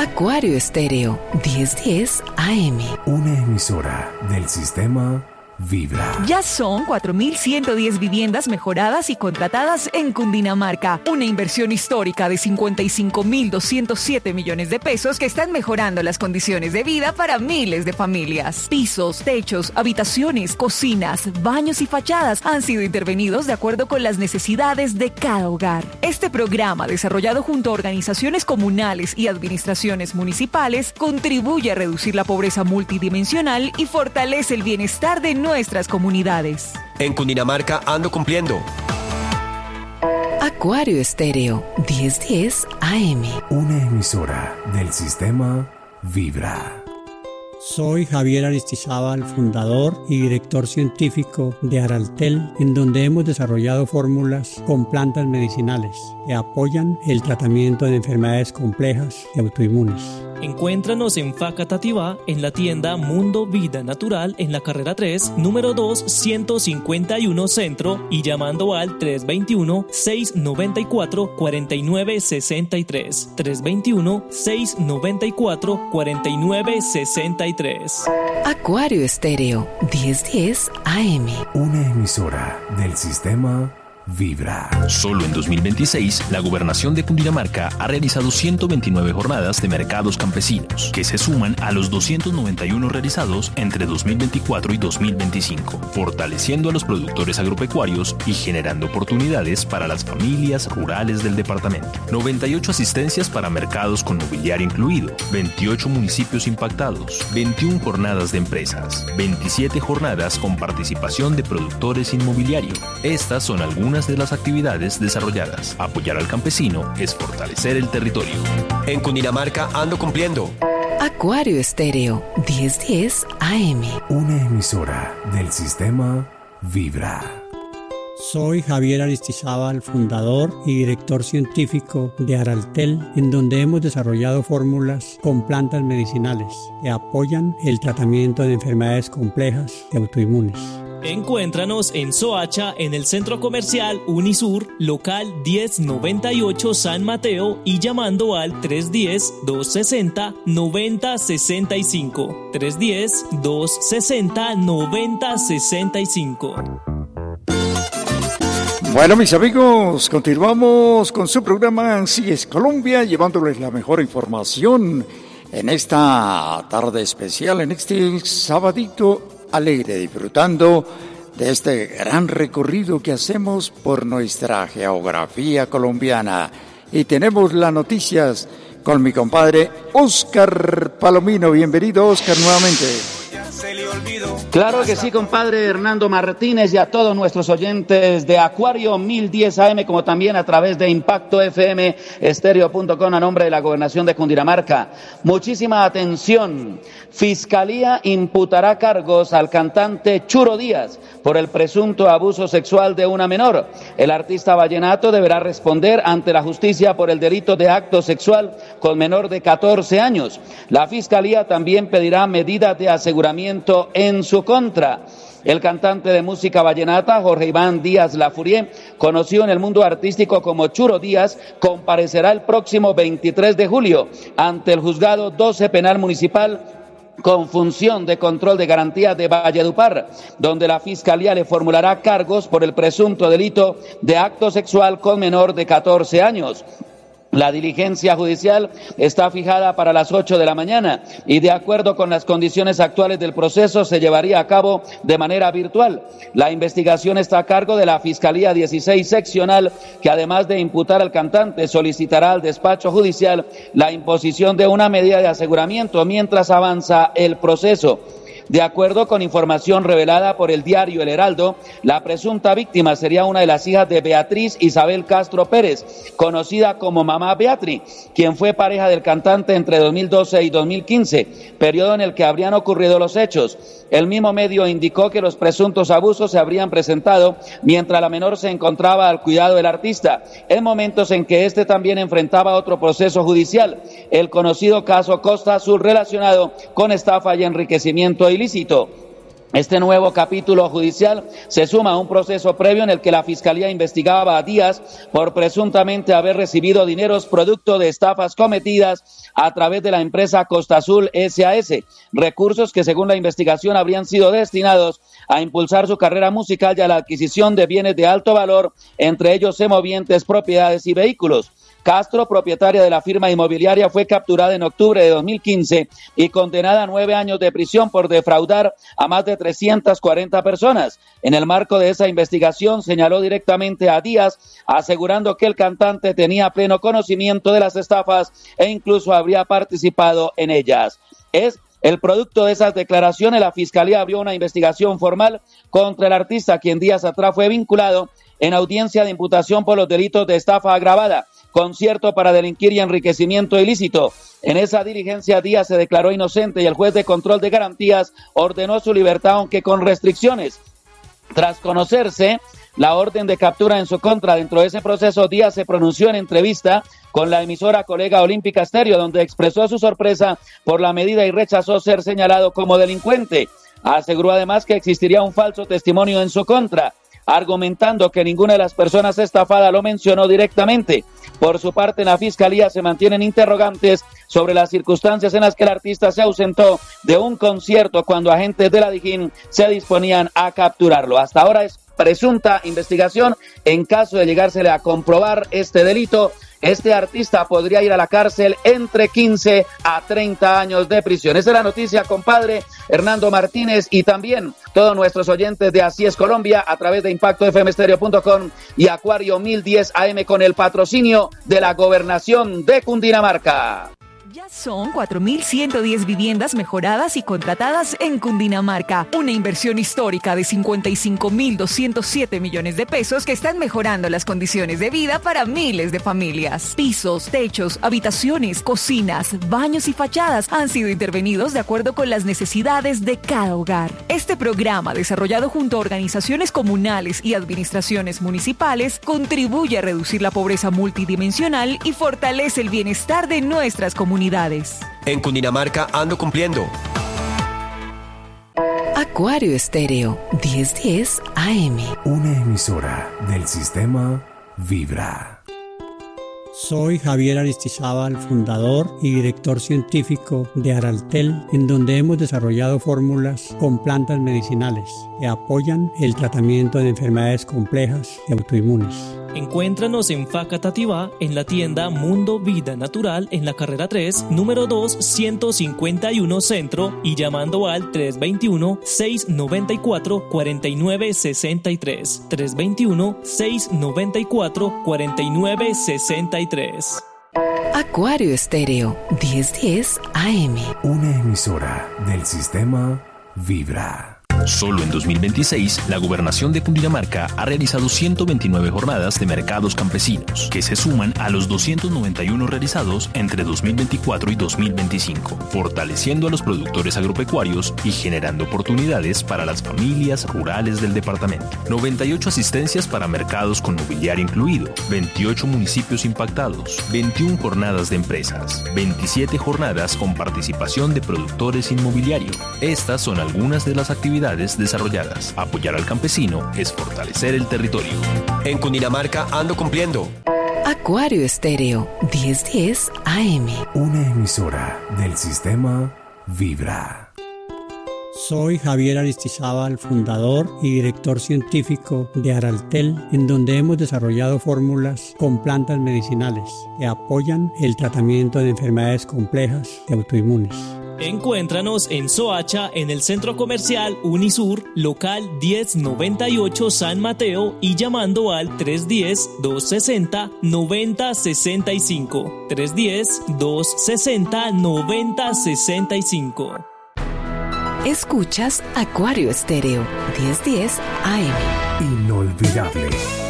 Acuario Estéreo, 1010 AM. Una emisora del sistema Vibra. Ya son 4.110 viviendas mejoradas y contratadas en Cundinamarca. Una inversión histórica de 55.207 millones de pesos que están mejorando las condiciones de vida para miles de familias. Pisos, techos, habitaciones, cocinas, baños y fachadas han sido intervenidos de acuerdo con las necesidades de cada hogar. Este programa, desarrollado junto a organizaciones comunales y administraciones municipales, contribuye a reducir la pobreza multidimensional y fortalece el bienestar de nuestras comunidades. En Cundinamarca ando cumpliendo. Acuario Estéreo, 1010 AM. Una emisora del sistema Vibra. Soy Javier Aristizábal, fundador y director científico de Araltel, en donde hemos desarrollado fórmulas con plantas medicinales que apoyan el tratamiento de enfermedades complejas y autoinmunes. Encuéntranos en Facatativá, en la tienda Mundo Vida Natural, en la carrera 3, número 2, 151 Centro, y llamando al 321-694-4963. 321-694-4963. Acuario Estéreo, 1010 AM. Una emisora del sistema Vibra. Solo en 2026, la Gobernación de Cundinamarca ha realizado 129 jornadas de mercados campesinos, que se suman a los 291 realizados entre 2024 y 2025, fortaleciendo a los productores agropecuarios y generando oportunidades para las familias rurales del departamento. 98 asistencias para mercados con mobiliario incluido, 28 municipios impactados, 21 jornadas de empresas, 27 jornadas con participación de productores inmobiliario. Estas son algunas de las actividades desarrolladas. Apoyar al campesino es fortalecer el territorio. En Cundinamarca ando cumpliendo. Acuario Estéreo, 1010 AM. Una emisora del sistema Vibra. Soy Javier Aristizábal, fundador y director científico de Araltel, en donde hemos desarrollado fórmulas con plantas medicinales que apoyan el tratamiento de enfermedades complejas y autoinmunes. Encuéntranos en Soacha, en el Centro Comercial Unisur, local 1098 San Mateo, y llamando al 310-260-9065. 310-260-9065. Bueno, mis amigos, continuamos con su programa Así es Colombia, llevándoles la mejor información en esta tarde especial, en este sabadito alegre, disfrutando de este gran recorrido que hacemos por nuestra geografía colombiana. Y tenemos las noticias con mi compadre Oscar Palomino. Bienvenido, Oscar, nuevamente. Claro que sí, compadre Hernando Martínez, y a todos nuestros oyentes de Acuario 1010 AM, como también a través de Impacto FM Estéreo.com, a nombre de la Gobernación de Cundinamarca. Muchísima atención. Fiscalía imputará cargos al cantante Churo Díaz por el presunto abuso sexual de una menor. El artista vallenato deberá responder ante la justicia por el delito de acto sexual con menor de 14 años. La Fiscalía también pedirá medidas de aseguramiento en su contra. El cantante de música vallenata, Jorge Iván Díaz Lafourier, conocido en el mundo artístico como Churo Díaz, comparecerá el próximo 23 de julio ante el Juzgado 12 Penal Municipal con función de control de garantía de Valledupar, donde la Fiscalía le formulará cargos por el presunto delito de acto sexual con menor de 14 años. La diligencia judicial está fijada para las 8 de la mañana y, de acuerdo con las condiciones actuales del proceso, se llevaría a cabo de manera virtual. La investigación está a cargo de la Fiscalía 16 Seccional, que además de imputar al cantante, solicitará al despacho judicial la imposición de una medida de aseguramiento mientras avanza el proceso. De acuerdo con información revelada por el diario El Heraldo, la presunta víctima sería una de las hijas de Beatriz Isabel Castro Pérez, conocida como Mamá Beatriz, quien fue pareja del cantante entre 2012 y 2015, periodo en el que habrían ocurrido los hechos. El mismo medio indicó que los presuntos abusos se habrían presentado mientras la menor se encontraba al cuidado del artista, en momentos en que éste también enfrentaba otro proceso judicial, el conocido caso Costa Azul, relacionado con estafa y enriquecimiento ilícito. Este nuevo capítulo judicial se suma a un proceso previo en el que la Fiscalía investigaba a Díaz por presuntamente haber recibido dineros producto de estafas cometidas a través de la empresa Costa Azul SAS, recursos que según la investigación habrían sido destinados a impulsar su carrera musical y a la adquisición de bienes de alto valor, entre ellos semovientes, propiedades y vehículos. Castro, propietaria de la firma inmobiliaria, fue capturada en octubre de 2015 y condenada a 9 años de prisión por defraudar a más de 340 personas. En el marco de esa investigación señaló directamente a Díaz, asegurando que el cantante tenía pleno conocimiento de las estafas e incluso habría participado en ellas. Es el producto de esas declaraciones, la Fiscalía abrió una investigación formal contra el artista, quien días atrás fue vinculado en audiencia de imputación por los delitos de estafa agravada, concierto para delinquir y enriquecimiento ilícito. En esa diligencia Díaz se declaró inocente y el juez de control de garantías ordenó su libertad, aunque con restricciones. Tras conocerse la orden de captura en su contra, dentro de ese proceso Díaz se pronunció en entrevista con la emisora Colega Olímpica Estéreo, donde expresó su sorpresa por la medida y rechazó ser señalado como delincuente. Aseguró además que existiría un falso testimonio en su contra, argumentando que ninguna de las personas estafadas lo mencionó directamente. Por su parte, en la Fiscalía se mantienen interrogantes sobre las circunstancias en las que el artista se ausentó de un concierto cuando agentes de la DIJÍN se disponían a capturarlo. Hasta ahora es presunta investigación. En caso de llegársele a comprobar este delito, este artista podría ir a la cárcel entre 15 a 30 años de prisión. Esa es la noticia, compadre Hernando Martínez, y también todos nuestros oyentes de Así es Colombia a través de ImpactoFMestereo.com y Acuario 1010 AM con el patrocinio de la Gobernación de Cundinamarca. Ya son 4.110 viviendas mejoradas y contratadas en Cundinamarca. Una inversión histórica de 55.207 millones de pesos que están mejorando las condiciones de vida para miles de familias. Pisos, techos, habitaciones, cocinas, baños y fachadas han sido intervenidos de acuerdo con las necesidades de cada hogar. Este programa, desarrollado junto a organizaciones comunales y administraciones municipales, contribuye a reducir la pobreza multidimensional y fortalece el bienestar de nuestras comunidades. En Cundinamarca ando cumpliendo. Acuario Estéreo 1010 AM. Una emisora del sistema Vibra. Soy Javier Aristizábal, fundador y director científico de Araltel, en donde hemos desarrollado fórmulas con plantas medicinales que apoyan el tratamiento de enfermedades complejas y autoinmunes. Encuéntranos en Facatativá, en la tienda Mundo Vida Natural, en la carrera 3, número 2, 151 Centro, y llamando al 321-694-4963. 321-694-4963. Acuario Estéreo 1010 AM. Una emisora del sistema Vibra. Solo en 2026, la Gobernación de Cundinamarca ha realizado 129 jornadas de mercados campesinos, que se suman a los 291 realizados entre 2024 y 2025, fortaleciendo a los productores agropecuarios y generando oportunidades para las familias rurales del departamento. 98 asistencias para mercados con mobiliario incluido, 28 municipios impactados, 21 jornadas de empresas, 27 jornadas con participación de productores inmobiliario. Estas son algunas de las actividades desarrolladas. Apoyar al campesino es fortalecer el territorio. En Cundinamarca ando cumpliendo. Acuario Estéreo 1010 AM. Una emisora del sistema Vibra. Soy Javier Aristizábal, fundador y director científico de Araltel, en donde hemos desarrollado fórmulas con plantas medicinales que apoyan el tratamiento de enfermedades complejas y autoinmunes. Encuéntranos en Soacha, en el Centro Comercial Unisur, local 1098 San Mateo, y llamando al 310-260-9065. 310-260-9065. Escuchas Acuario Estéreo 1010 AM. Inolvidable.